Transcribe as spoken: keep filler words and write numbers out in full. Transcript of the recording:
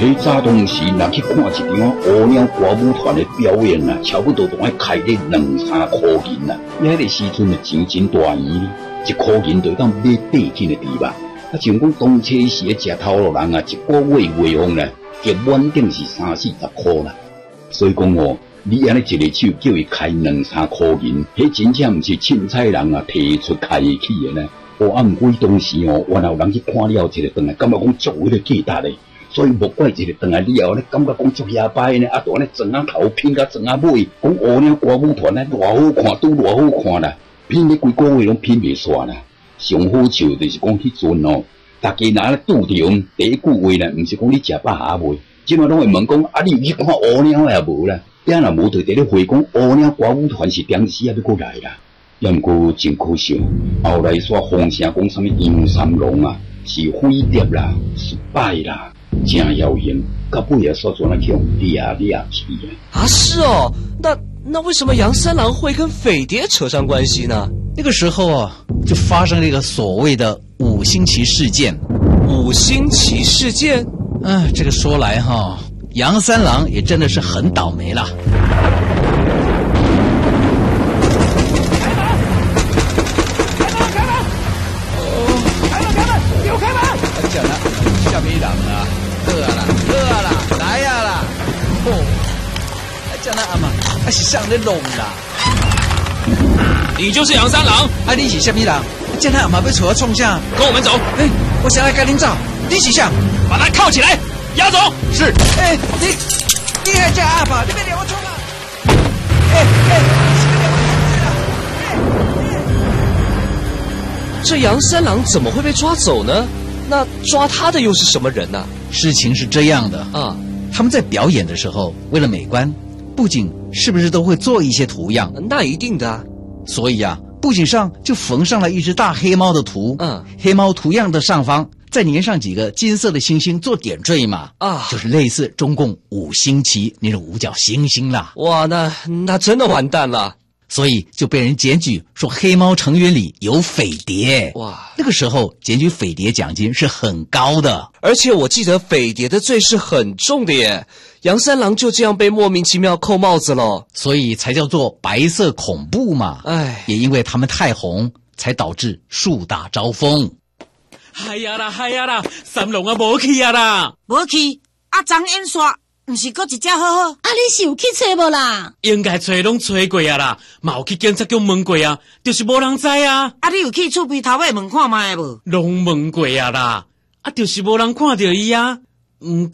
迄早当时若去看一场乌鸟歌舞团的表演啊，差不多都爱开咧两三块银啊。迄个时阵的钱真大圆，一块银就当买八斤的猪肉。啊，像讲当初时的食头路人啊，一个月月俸咧，计满顶是三四十块啦。所以讲哦，你安尼一个手叫伊开两三块银，迄真正毋是凊彩人啊提出开起的呢。哦，啊，毋过当时哦，原来有人去看了一个顿来，感觉讲足有迄个价值的。所以无怪一个顿来了后咧，感觉讲足遐歹呢，啊，都安尼装啊头拼甲装啊尾，讲乌鸟歌舞团咧偌好看，拄偌好看啦，拼咧规个月拢拼袂煞啦。上好笑就是讲迄阵哦，大家若咧拄着第一句话咧，毋是讲你食饱啊未，即马拢会问讲啊，你有去看乌鸟也无啦？遐若无就伫咧回讲乌鸟歌舞团是点时啊要过来啦。也毋过真可惜，后来煞风声讲啥物杨三郎啊是飞碟啦、失败啦。真妖艳，到尾啊，所做那种掠掠去啊！ 啊，是哦，那那为什么杨三郎会跟匪谍扯上关系呢？ 那个时候啊，就发生了一个所谓的五星旗事件。 五星旗事件？ 嗯，这个说来哈，杨三郎也真的是很倒霉啦。啊是上咧弄啦！ 你就是杨三郎？ 啊，你是什么人？见他阿妈要找我创啥？ 跟我们走。 哎、欸，我想来跟您走。你是啥？ 把他铐起来，押走。是。 哎、欸，你你还叫阿爸？你别连我冲啊！哎、欸、哎、 欸，这杨三郎怎么会被抓走呢？那抓他的又是什么人呢、啊？ 事情是这样的啊，他们在表演的时候，为了美观。布景是不是都会做一些图样？ 那一定的啊。 所以啊，布景上就缝上了一只大黑猫的图。嗯，黑猫图样的上方再粘上几个金色的星星做点缀嘛。啊，就是类似中共五星旗那种五角星星啦。 哇，那那真的完蛋了。 所以就被人检举说黑猫成员里有匪谍。哇，那个时候检举匪谍奖金是很高的， 而且我记得匪谍的罪是很重的耶。杨三郎就这样被莫名其妙扣帽子了， 所以才叫做白色恐怖嘛。哎，也因为他们太红，才导致树大招风。 哎呀啦，哎呀啦，三郎啊，无去啊啦， 无去。啊，张演刷。毋是搁一只好好， 啊！你是有去找无啦？ 应该找拢找过啊啦，嘛有去警察局问过啊，就是无人知啊。 啊，你有去厝边头尾问看卖无？ 拢问过啊啦，啊，就是无人看到伊啊。毋